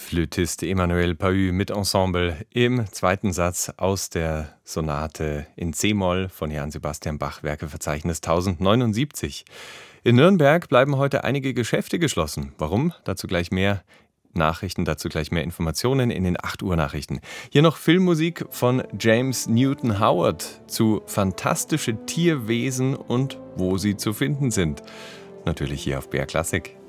Flötist Emmanuel Pahud mit Ensemble im zweiten Satz aus der Sonate in C-Moll von Johann Sebastian Bach, Werkeverzeichnis 1079. In Nürnberg bleiben heute einige Geschäfte geschlossen. Warum? Dazu gleich mehr Nachrichten, dazu gleich mehr Informationen in den 8 Uhr Nachrichten. Hier noch Filmmusik von James Newton Howard zu fantastische Tierwesen und wo sie zu finden sind. Natürlich hier auf BR Klassik.